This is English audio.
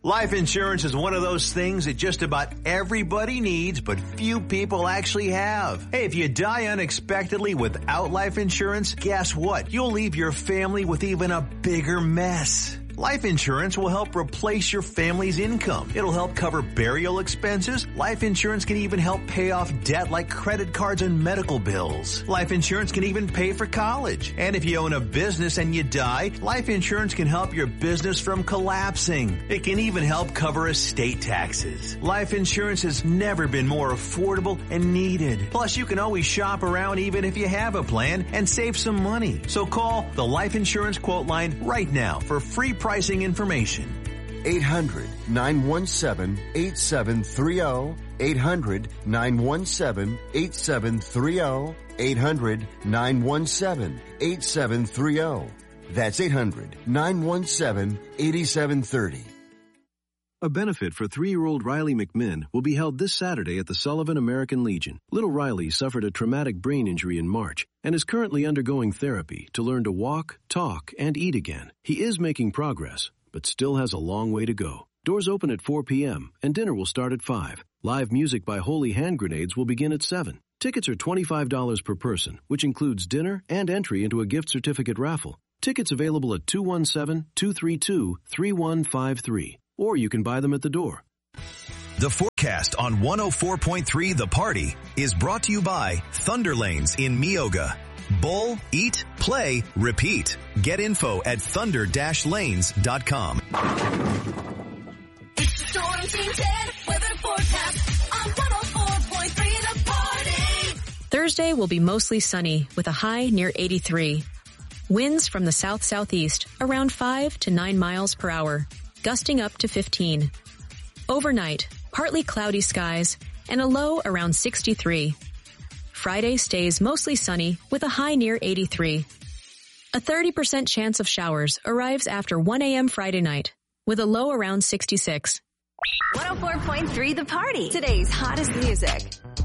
Life insurance is one of those things that just about everybody needs, but few people actually have. Hey, if you die unexpectedly without life insurance, guess what? You'll leave your family with even a bigger mess. Life insurance will help replace your family's income. It'll help cover burial expenses. Life insurance can even help pay off debt like credit cards and medical bills. Life insurance can even pay for college. And if you own a business and you die, life insurance can help your business from collapsing. It can even help cover estate taxes. Life insurance has never been more affordable and needed. Plus, you can always shop around even if you have a plan and save some money. So call the Life Insurance Quote Line right now for free pricing information. 800-917-8730. 800-917-8730. 800-917-8730. That's 800-917-8730. A benefit for 3-year-old Riley McMinn will be held this Saturday at the Sullivan American Legion. Little Riley suffered a traumatic brain injury in March and is currently undergoing therapy to learn to walk, talk, and eat again. He is making progress, but still has a long way to go. Doors open at 4 p.m. and dinner will start at 5. Live music by Holy Hand Grenades will begin at 7. Tickets are $25 per person, which includes dinner and entry into a gift certificate raffle. Tickets available at 217-232-3153. Or you can buy them at the door. The forecast on 104.3 The Party is brought to you by Thunder Lanes in Meoga. Bowl, eat, play, repeat. Get info at thunder-lanes.com. It's the Storm Team 10 weather forecast on 104.3 The Party. Thursday will be mostly sunny with a high near 83. Winds from the south-southeast around 5 to 9 miles per hour. Gusting up to 15. Overnight, partly cloudy skies and a low around 63. Friday stays mostly sunny with a high near 83. A 30% chance of showers arrives after 1 a.m. Friday night with a low around 66. 104.3 The Party. Today's hottest music.